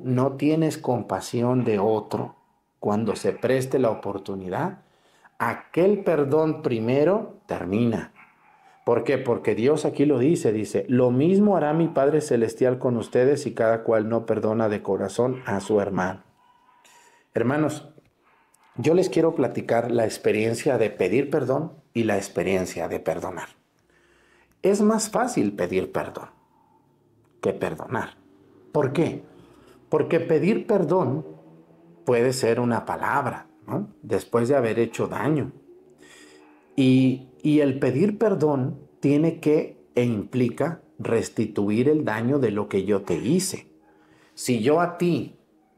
no tienes compasión de otro cuando se preste la oportunidad, aquel perdón primero termina. ¿Por qué? Porque Dios aquí lo dice, lo mismo hará mi Padre Celestial con ustedes si cada cual no perdona de corazón a su hermano. Hermanos, yo les quiero platicar la experiencia de pedir perdón y la experiencia de perdonar. Es más fácil pedir perdón que perdonar. ¿Por qué? Porque pedir perdón puede ser una palabra, ¿no? Después de haber hecho daño. Y el pedir perdón tiene que e implica restituir el daño de lo que yo te hice. Si yo a ti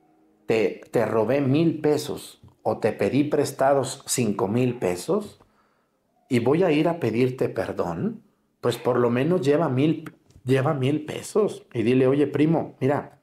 te robé 1,000 pesos o te pedí prestados 5,000 pesos y voy a ir a pedirte perdón, pues por lo menos lleva 1,000 pesos y dile, oye primo, mira,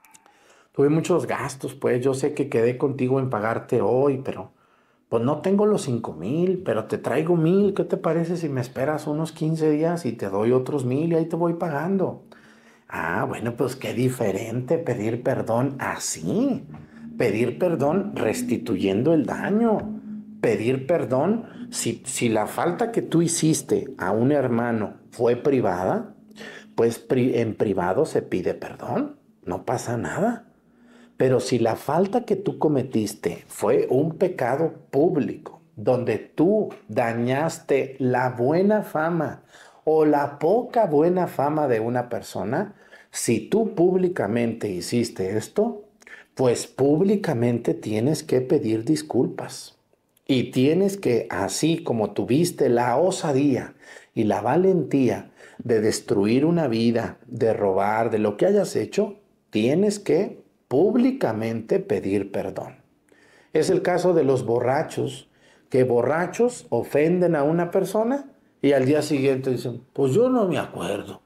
tuve muchos gastos, pues yo sé que quedé contigo en pagarte hoy, pero pues no tengo los 5,000, pero te traigo 1,000. ¿Qué te parece si me esperas unos 15 días y te doy otros 1,000 y ahí te voy pagando? Ah, bueno, pues qué diferente pedir perdón así. Pedir perdón restituyendo el daño. Pedir perdón si la falta que tú hiciste a un hermano fue privada, pues en privado se pide perdón. No pasa nada. Pero si la falta que tú cometiste fue un pecado público, donde tú dañaste la buena fama o la poca buena fama de una persona, si tú públicamente hiciste esto, pues públicamente tienes que pedir disculpas. Y tienes que, así como tuviste la osadía y la valentía de destruir una vida, de robar, de lo que hayas hecho, tienes que públicamente pedir perdón. Es el caso de los borrachos, que borrachos ofenden a una persona y al día siguiente dicen, pues yo no me acuerdo.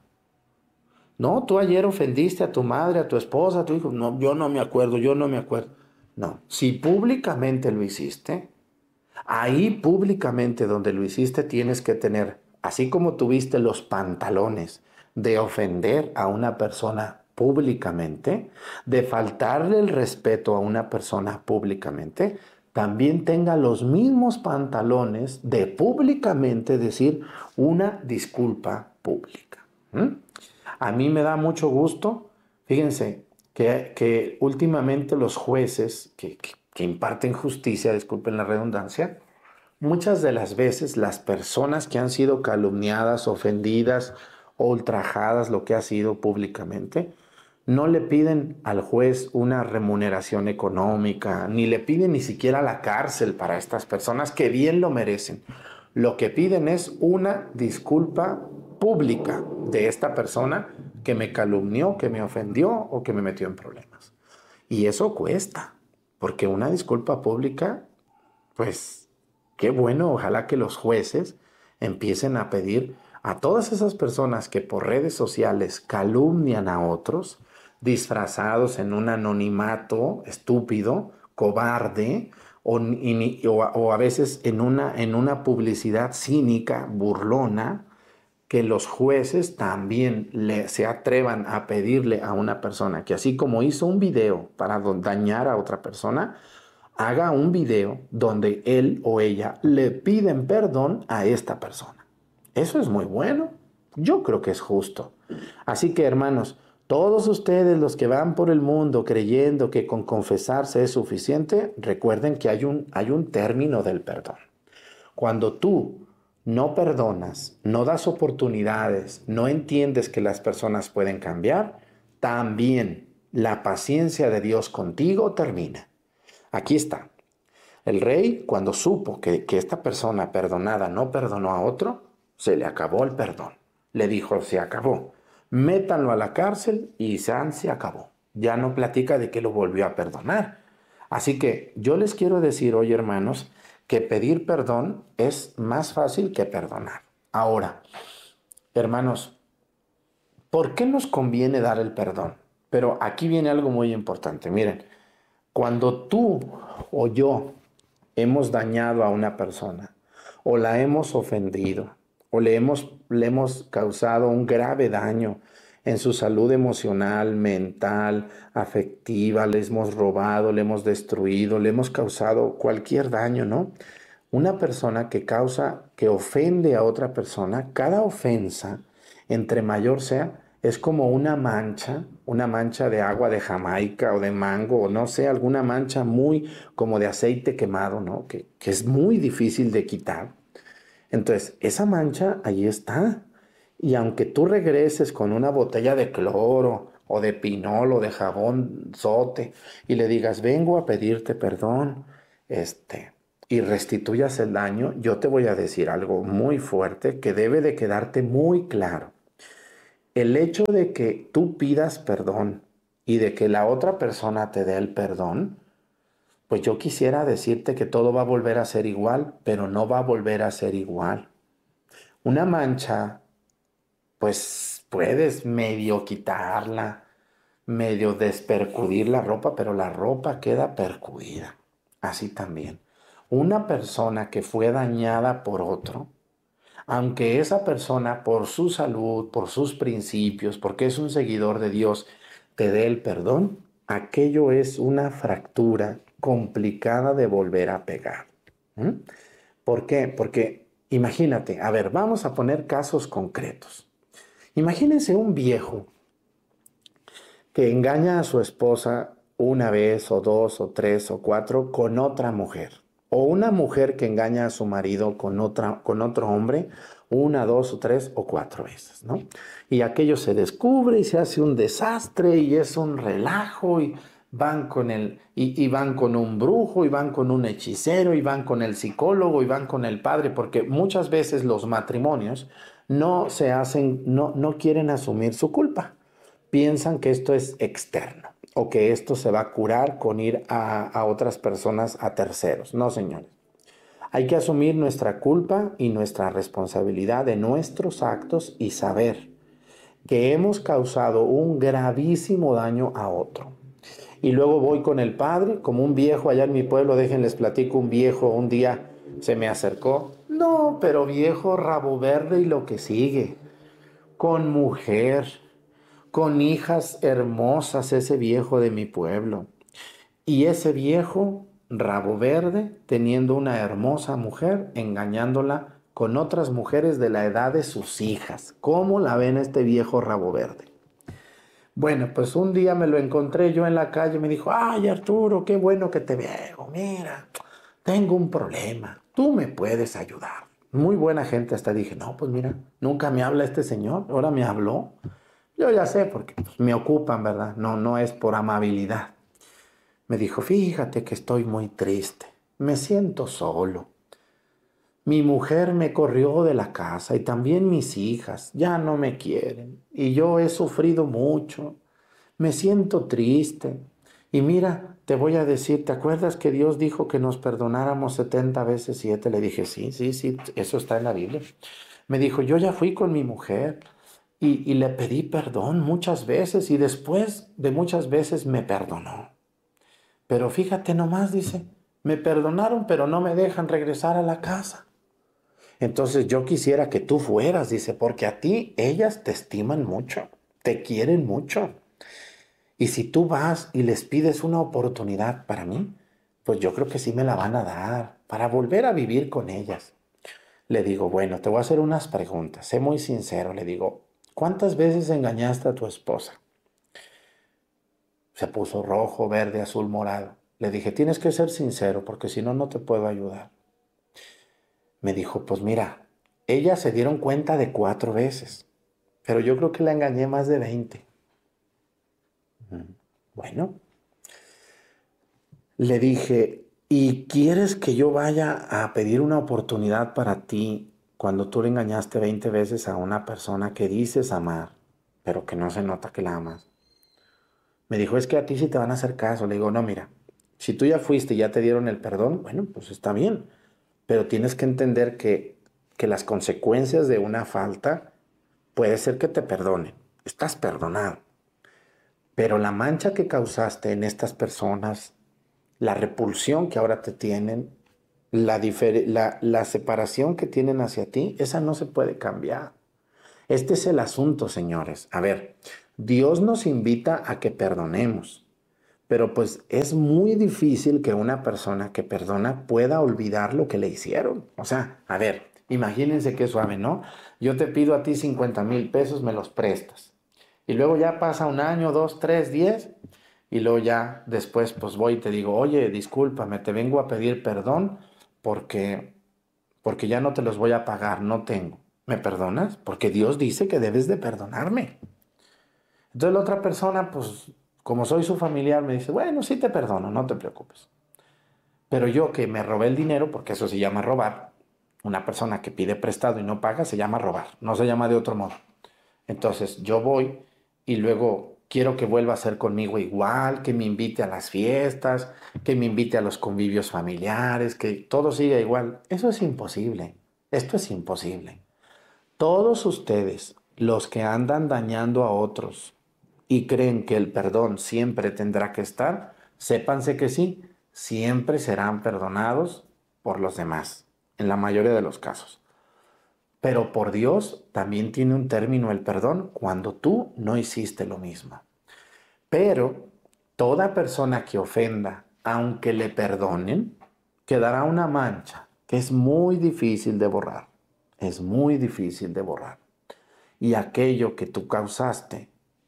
No, tú ayer ofendiste a tu madre, a tu esposa, a tu hijo. No, yo no me acuerdo, yo no me acuerdo. No, si públicamente lo hiciste, ahí públicamente donde lo hiciste tienes que tener, así como tuviste los pantalones de ofender a una persona públicamente, de faltarle el respeto a una persona públicamente, también tenga los mismos pantalones de públicamente decir una disculpa pública. ¿Mm? A mí me da mucho gusto, fíjense, que últimamente los jueces que imparten justicia, disculpen la redundancia, muchas de las veces las personas que han sido calumniadas, ofendidas o ultrajadas, lo que ha sido públicamente, no le piden al juez una remuneración económica, ni le piden ni siquiera la cárcel para estas personas que bien lo merecen. Lo que piden es una disculpa pública de esta persona que me calumnió, que me ofendió o que me metió en problemas. Y eso cuesta, porque una disculpa pública, pues qué bueno, ojalá que los jueces empiecen a pedir a todas esas personas que por redes sociales calumnian a otros, disfrazados en un anonimato estúpido, cobarde, o a veces en una publicidad cínica, burlona, que los jueces también se atrevan a pedirle a una persona que así como hizo un video para dañar a otra persona, haga un video donde él o ella le piden perdón a esta persona. Eso es muy bueno. Yo creo que es justo. Así que hermanos, todos ustedes los que van por el mundo creyendo que con confesarse es suficiente, recuerden que hay un término del perdón. Cuando tú no perdonas, no das oportunidades, no entiendes que las personas pueden cambiar, también la paciencia de Dios contigo termina. Aquí está. El rey, cuando supo que esta persona perdonada no perdonó a otro, se le acabó el perdón. Le dijo, se acabó. Métanlo a la cárcel y se acabó. Ya no platica de que lo volvió a perdonar. Así que yo les quiero decir hoy, hermanos, que pedir perdón es más fácil que perdonar. Ahora, hermanos, ¿por qué nos conviene dar el perdón? Pero aquí viene algo muy importante. Miren, cuando tú o yo hemos dañado a una persona o la hemos ofendido o le hemos causado un grave daño en su salud emocional, mental, afectiva, le hemos robado, le hemos destruido, le hemos causado cualquier daño, ¿no? Una persona que causa, que ofende a otra persona, cada ofensa, entre mayor sea, es como una mancha de agua de Jamaica o de mango, o no sé, alguna mancha muy como de aceite quemado, ¿no? Que es muy difícil de quitar. Entonces, esa mancha ahí está. Y aunque tú regreses con una botella de cloro o de pinol o de jabón sote y le digas, vengo a pedirte perdón, y restituyas el daño, yo te voy a decir algo muy fuerte que debe de quedarte muy claro. El hecho de que tú pidas perdón y de que la otra persona te dé el perdón, pues yo quisiera decirte que todo va a volver a ser igual, pero no va a volver a ser igual. Una mancha, pues puedes medio quitarla, medio despercudir la ropa, pero la ropa queda percudida. Así también. Una persona que fue dañada por otro, aunque esa persona por su salud, por sus principios, porque es un seguidor de Dios, te dé el perdón, aquello es una fractura complicada de volver a pegar. ¿Mm? ¿Por qué? Porque imagínate, a ver, vamos a poner casos concretos. Imagínense un viejo que engaña a su esposa una vez o dos o tres o cuatro con otra mujer. O una mujer que engaña a su marido con otro hombre una, dos o tres o cuatro veces, ¿no? Y aquello se descubre y se hace un desastre y es un relajo y y van con un brujo y van con un hechicero y van con el psicólogo y van con el padre, porque muchas veces los matrimonios no quieren asumir su culpa. Piensan que esto es externo o que esto se va a curar con ir a otras personas, a terceros. No, señores. Hay que asumir nuestra culpa y nuestra responsabilidad de nuestros actos y saber que hemos causado un gravísimo daño a otro. Y luego voy con el padre, como un viejo allá en mi pueblo, déjenles platico, un viejo un día se me acercó. No, pero viejo, rabo verde y lo que sigue, con mujer, con hijas hermosas, ese viejo de mi pueblo. Y ese viejo, rabo verde, teniendo una hermosa mujer, engañándola con otras mujeres de la edad de sus hijas. ¿Cómo la ven este viejo rabo verde? Bueno, pues un día me lo encontré yo en la calle y me dijo, ay Arturo, qué bueno que te veo, mira, tengo un problema, tú me puedes ayudar. Muy buena gente, hasta dije, no, pues mira, nunca me habla este señor, ahora me habló. Yo ya sé, porque pues, me ocupan, ¿verdad? No, no es por amabilidad. Me dijo, fíjate que estoy muy triste, me siento solo. Mi mujer me corrió de la casa y también mis hijas ya no me quieren y yo he sufrido mucho. Me siento triste. Y mira, te voy a decir, ¿te acuerdas que Dios dijo que nos perdonáramos 70 veces 7? Le dije, sí, sí, sí, eso está en la Biblia. Me dijo, yo ya fui con mi mujer y le pedí perdón muchas veces y después de muchas veces me perdonó. Pero fíjate nomás, dice, me perdonaron, pero no me dejan regresar a la casa. Entonces yo quisiera que tú fueras, dice, porque a ti ellas te estiman mucho, te quieren mucho. Y si tú vas y les pides una oportunidad para mí, pues yo creo que sí me la van a dar para volver a vivir con ellas. Le digo, bueno, te voy a hacer unas preguntas, sé muy sincero, le digo, ¿cuántas veces engañaste a tu esposa? Se puso rojo, verde, azul, morado. Le dije, tienes que ser sincero porque si no, no te puedo ayudar. Me dijo, pues mira, ellas se dieron cuenta de 4 veces, pero yo creo que la engañé más de 20. Bueno, le dije, ¿y quieres que yo vaya a pedir una oportunidad para ti cuando tú le engañaste 20 veces a una persona que dices amar, pero que no se nota que la amas? Me dijo, es que a ti sí te van a hacer caso. Le digo, no, mira, si tú ya fuiste y ya te dieron el perdón, bueno, pues está bien, pero tienes que entender que las consecuencias de una falta puede ser que te perdonen, estás perdonado, pero la mancha que causaste en estas personas, la repulsión que ahora te tienen, la separación que tienen hacia ti, esa no se puede cambiar. Este es el asunto, señores. A ver, Dios nos invita a que perdonemos, pero pues es muy difícil que una persona que perdona pueda olvidar lo que le hicieron. O sea, a ver, imagínense qué suave, ¿no? Yo te pido a ti 50,000 pesos, me los prestas. Y luego ya pasa un año, 2, 3, 10, y luego ya después pues voy y te digo, oye, discúlpame, te vengo a pedir perdón porque ya no te los voy a pagar, no tengo. ¿Me perdonas? Porque Dios dice que debes de perdonarme. Entonces la otra persona, pues como soy su familiar, me dice, bueno, sí te perdono, no te preocupes. Pero yo que me robé el dinero, porque eso se llama robar, una persona que pide prestado y no paga se llama robar, no se llama de otro modo. Entonces yo voy y luego quiero que vuelva a ser conmigo igual, que me invite a las fiestas, que me invite a los convivios familiares, que todo siga igual. Eso es imposible. Esto es imposible. Todos ustedes, los que andan dañando a otros y creen que el perdón siempre tendrá que estar, sépanse que sí, siempre serán perdonados por los demás, en la mayoría de los casos. Pero por Dios también tiene un término el perdón cuando tú no hiciste lo mismo. Pero toda persona que ofenda, aunque le perdonen, quedará una mancha que es muy difícil de borrar. Es muy difícil de borrar. Y aquello que tú causaste,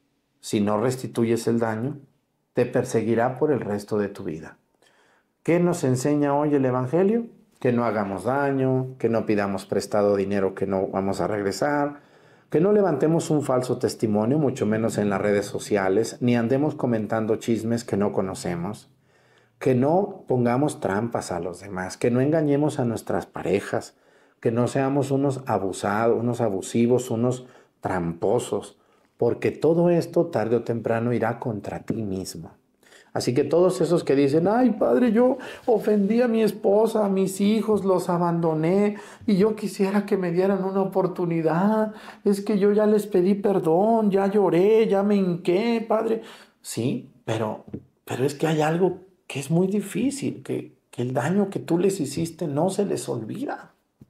si no restituyes el daño, te perseguirá por el resto de tu vida. ¿Qué nos enseña hoy el Evangelio? Que no hagamos daño, que no pidamos prestado dinero que no vamos a regresar, que no levantemos un falso testimonio, mucho menos en las redes sociales, ni andemos comentando chismes que no conocemos, que no pongamos trampas a los demás, que no engañemos a nuestras parejas, que no seamos unos abusados, unos abusivos, unos tramposos, porque todo esto tarde o temprano irá contra ti mismo. Así que todos esos que dicen, ay padre, yo ofendí a mi esposa, a mis hijos, los abandoné y yo quisiera que me dieran una oportunidad, es que yo ya les pedí perdón, ya lloré, ya me hinqué, padre. Sí, pero es que hay algo que es muy difícil, que el daño que tú les hiciste no se les olvida,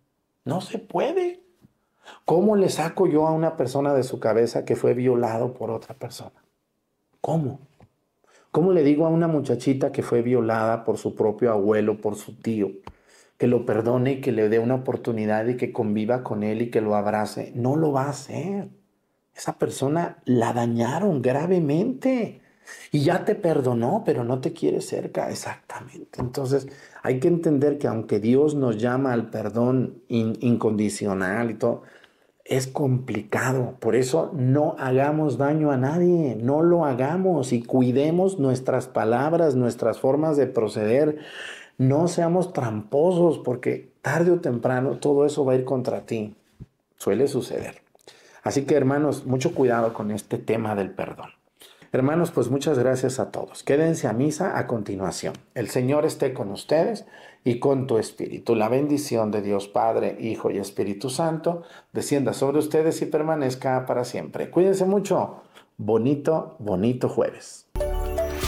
no se puede. ¿Cómo le saco yo a una persona de su cabeza que fue violado por otra persona? ¿Cómo? ¿Cómo le digo a una muchachita que fue violada por su propio abuelo, por su tío, que lo perdone y que le dé una oportunidad y que conviva con él y que lo abrace? No lo va a hacer. Esa persona la dañaron gravemente y ya te perdonó, pero no te quiere cerca. Exactamente. Entonces hay que entender que aunque Dios nos llama al perdón incondicional y todo, es complicado, por eso no hagamos daño a nadie, no lo hagamos y cuidemos nuestras palabras, nuestras formas de proceder. No seamos tramposos porque tarde o temprano todo eso va a ir contra ti. Suele suceder. Así que hermanos, mucho cuidado con este tema del perdón. Hermanos, pues muchas gracias a todos. Quédense a misa a continuación. El Señor esté con ustedes y con tu espíritu. La bendición de Dios Padre, Hijo y Espíritu Santo descienda sobre ustedes y permanezca para siempre. Cuídense mucho. Bonito, bonito jueves.